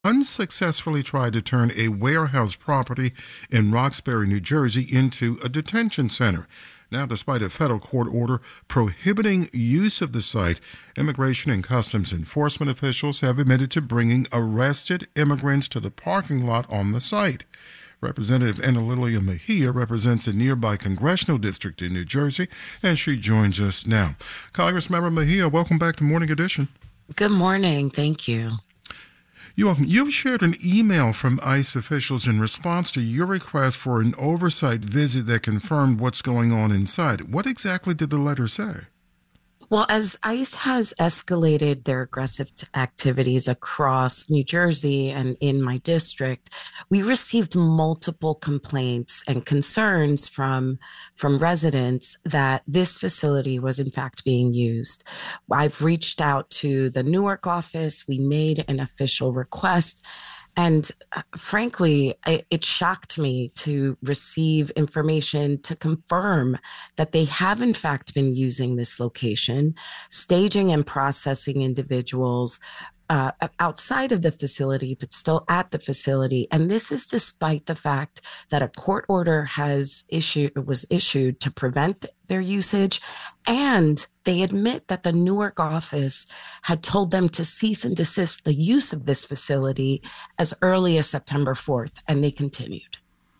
unsuccessfully tried to turn a warehouse property in Roxbury, New Jersey into a detention center. Now, despite a federal court order prohibiting use of the site, Immigration and Customs Enforcement officials have admitted to bringing arrested immigrants to the parking lot on the site. Representative Ana Lilia Mejia represents a nearby congressional district in New Jersey, and she joins us now. Congressmember Mejia, welcome back to Morning Edition. Good morning. Thank you. You're welcome. You've shared an email from ICE officials in response to your request for an oversight visit that confirmed what's going on inside. What exactly did the letter say? Well, as ICE has escalated their aggressive activities across New Jersey and in my district, we received multiple complaints and concerns from residents that this facility was in fact being used. I've reached out to the Newark office. We made an official request. And frankly, it shocked me to receive information to confirm that they have, in fact, been using this location, staging and processing individuals outside of the facility, but still at the facility. And this is despite the fact that a court order was issued to prevent their usage. And they admit that the Newark office had told them to cease and desist the use of this facility as early as September 4th, and they continued.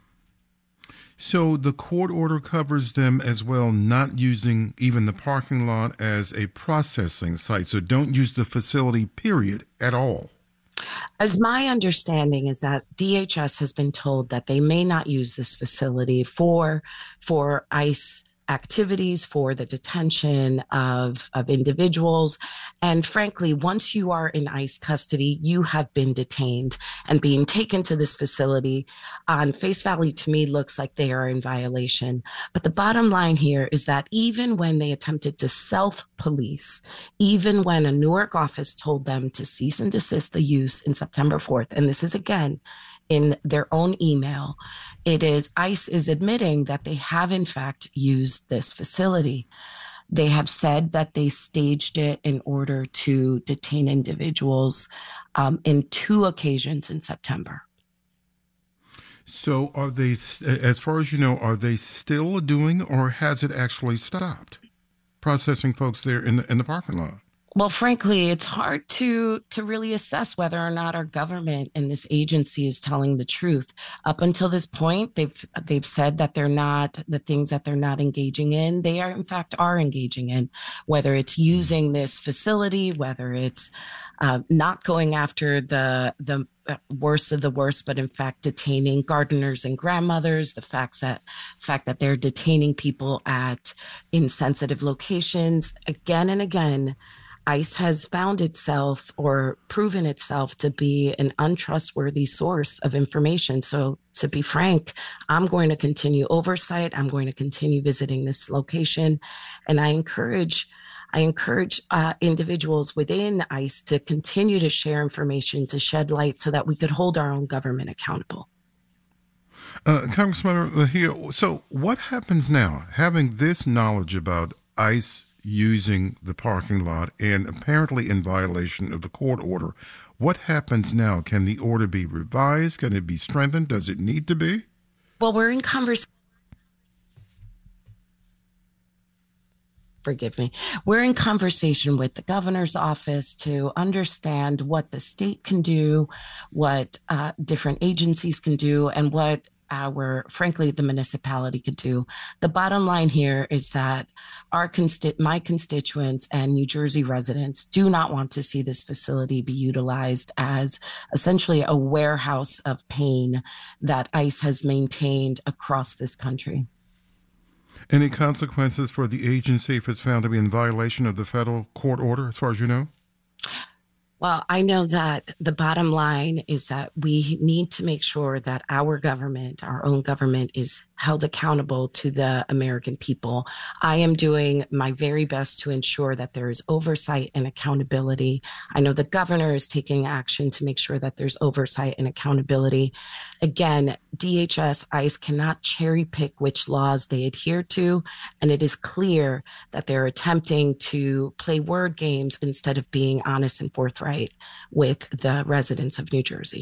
So the court order covers them as well, not using even the parking lot as a processing site. So don't use the facility, period, at all. As my understanding is that DHS has been told that they may not use this facility for ICE activities, for the detention of individuals. And frankly, once you are in ICE custody, you have been detained, and being taken to this facility on face value to me looks like they are in violation. But the bottom line here is that even when they attempted to self-police, even when a Newark office told them to cease and desist the use in September 4th, and this is again in their own email, ICE is admitting that they have in fact used this facility. They have said that they staged it in order to detain individuals in 2 occasions in September. So are they, as far as you know, are they still doing, or has it actually stopped processing folks there in the parking lot? Well, frankly, it's hard to really assess whether or not our government and this agency is telling the truth. Up until this point, they've said that they're not, the things that they're not engaging in, they are in fact are engaging in, whether it's using this facility, whether it's not going after the worst of the worst, but in fact detaining gardeners and grandmothers, the fact that they're detaining people at insensitive locations again and again. ICE has found itself or proven itself to be an untrustworthy source of information. So to be frank, I'm going to continue oversight. I'm going to continue visiting this location. And I encourage individuals within ICE to continue to share information, to shed light so that we could hold our own government accountable. Congressman Mejia, so what happens now, having this knowledge about ICE using the parking lot and apparently in violation of the court order? What happens now? Can the order be revised? Can it be strengthened? Does it need to be? Well, we're in conversation. Forgive me. We're in conversation with the governor's office to understand what the state can do, what different agencies can do, and what frankly, the municipality could do. The bottom line here is that my constituents and New Jersey residents do not want to see this facility be utilized as essentially a warehouse of pain that ICE has maintained across this country. Any consequences for the agency if it's found to be in violation of the federal court order, as far as you know? Well, I know that the bottom line is that we need to make sure that our government, our own government, is held accountable to the American people. I am doing my very best to ensure that there is oversight and accountability. I know the governor is taking action to make sure that there's oversight and accountability. Again, DHS, ICE cannot cherry pick which laws they adhere to, and it is clear that they're attempting to play word games instead of being honest and forthright with the residents of New Jersey.